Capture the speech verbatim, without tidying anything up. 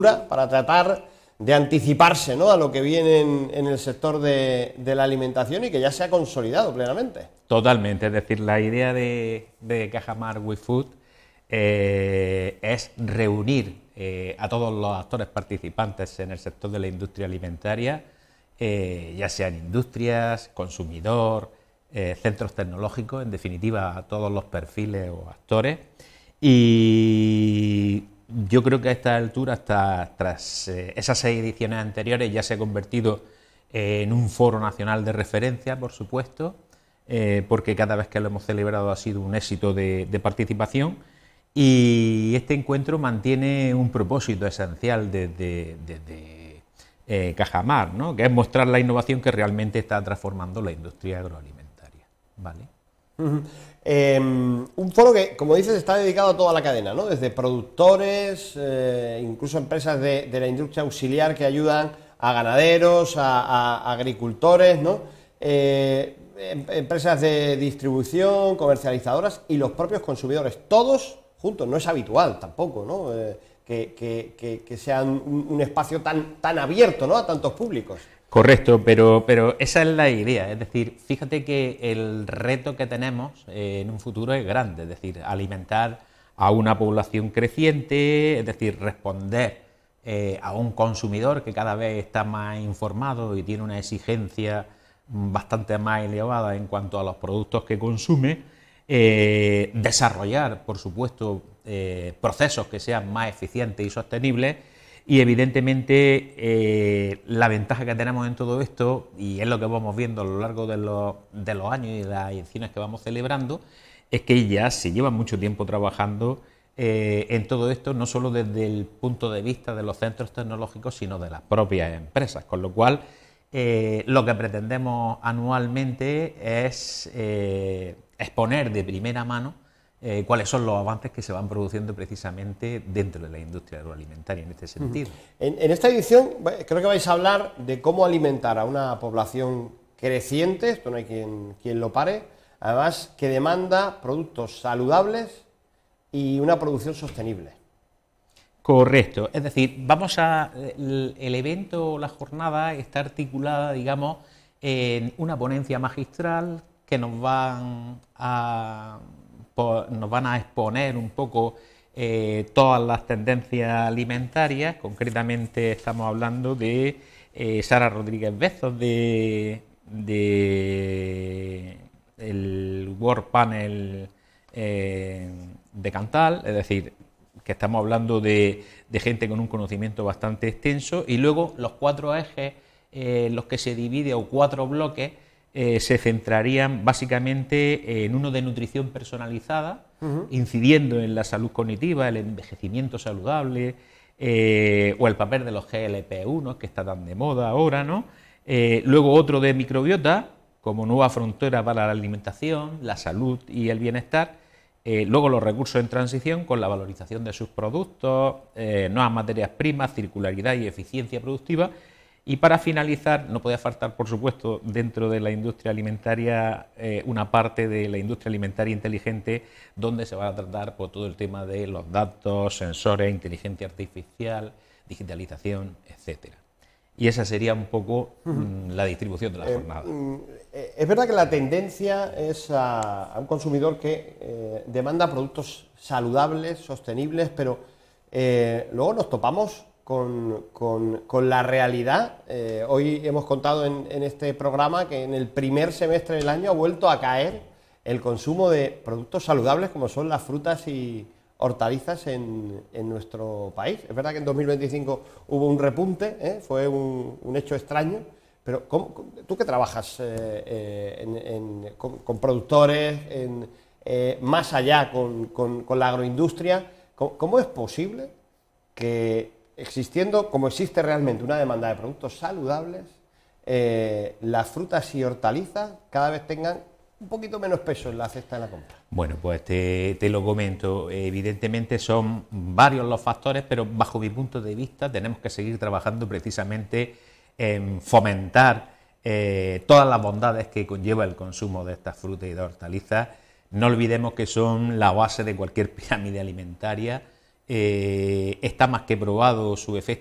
para tratar de anticiparse, ¿no?, a lo que viene en, en el sector de, de la alimentación y que ya se ha consolidado plenamente. Totalmente, es decir, la idea de, de Cajamar with Food eh, es reunir eh, a todos los actores participantes en el sector de la industria alimentaria, eh, ya sean industrias, consumidor, eh, centros tecnológicos, en definitiva a todos los perfiles o actores. Y yo creo que a esta altura, hasta, tras eh, esas seis ediciones anteriores, ya se ha convertido eh, en un foro nacional de referencia, por supuesto, eh, porque cada vez que lo hemos celebrado ha sido un éxito de, de participación, y este encuentro mantiene un propósito esencial desde de, de, de, eh, Cajamar, ¿no?, que es mostrar la innovación que realmente está transformando la industria agroalimentaria, ¿vale? Uh-huh. Eh, un foro que, como dices, está dedicado a toda la cadena, ¿no?, desde productores, eh, incluso empresas de, de la industria auxiliar que ayudan a ganaderos, a, a, a agricultores, ¿no?, eh, em, empresas de distribución, comercializadoras y los propios consumidores, todos juntos. No es habitual tampoco, ¿no?, eh, que, que, que, que sea un, un espacio tan, tan abierto, ¿no?, a tantos públicos. Correcto, pero, pero esa es la idea, es decir, fíjate que el reto que tenemos eh, en un futuro es grande, es decir, alimentar a una población creciente, es decir, responder eh, a un consumidor que cada vez está más informado y tiene una exigencia bastante más elevada en cuanto a los productos que consume, eh, desarrollar, por supuesto, eh, procesos que sean más eficientes y sostenibles. Y evidentemente eh, la ventaja que tenemos en todo esto, y es lo que vamos viendo a lo largo de los, de los años y de las ediciones que vamos celebrando, es que ya se lleva mucho tiempo trabajando eh, en todo esto, no solo desde el punto de vista de los centros tecnológicos, sino de las propias empresas, con lo cual eh, lo que pretendemos anualmente es eh, exponer de primera mano Eh, cuáles son los avances que se van produciendo precisamente dentro de la industria agroalimentaria en este sentido. En, en esta edición creo que vais a hablar de cómo alimentar a una población creciente, esto no hay quien, quien lo pare, además que demanda productos saludables y una producción sostenible. Correcto, es decir, vamos a el, el evento o la jornada está articulada, digamos, en una ponencia magistral que nos van a nos van a exponer un poco eh, todas las tendencias alimentarias. Concretamente estamos hablando de eh, Sara Rodríguez Bezos de, de el World Panel eh, de Cantal, es decir, que estamos hablando de, de gente con un conocimiento bastante extenso, y luego los cuatro ejes en eh, los que se divide, o cuatro bloques, Eh, se centrarían básicamente en uno de nutrición personalizada, uh-huh. incidiendo en la salud cognitiva, el envejecimiento saludable, eh, o el papel de los G L P uno, que está tan de moda ahora, ¿no? Eh, luego otro de microbiota, como nueva frontera para la alimentación, la salud y el bienestar. Eh, luego los recursos en transición, con la valorización de sus productos, eh, nuevas materias primas, circularidad y eficiencia productiva. Y para finalizar, no podía faltar, por supuesto, dentro de la industria alimentaria, eh, una parte de la industria alimentaria inteligente, donde se va a tratar por todo el tema de los datos, sensores, inteligencia artificial, digitalización, etcétera. Y esa sería un poco mmm, la distribución de la jornada. Eh, es verdad que la tendencia es a, a un consumidor que eh, demanda productos saludables, sostenibles, pero eh, luego nos topamos Con, con, con la realidad. Eh, hoy hemos contado en, en este programa que en el primer semestre del año ha vuelto a caer el consumo de productos saludables como son las frutas y hortalizas en, en nuestro país. Es verdad que en dos mil veinticinco hubo un repunte, ¿eh? fue un, un hecho extraño, pero ¿cómo, tú que trabajas eh, eh, en, en, con, con productores, en, eh, más allá con, con, con la agroindustria, ¿cómo, cómo es posible que, existiendo, como existe realmente una demanda de productos saludables, eh, las frutas y hortalizas cada vez tengan un poquito menos peso en la cesta de la compra? Bueno, pues te, te lo comento. Evidentemente son varios los factores, pero bajo mi punto de vista tenemos que seguir trabajando precisamente en fomentar eh, todas las bondades que conlleva el consumo de estas frutas y de hortalizas. No olvidemos que son la base de cualquier pirámide alimentaria. eh, está más que probado su efecto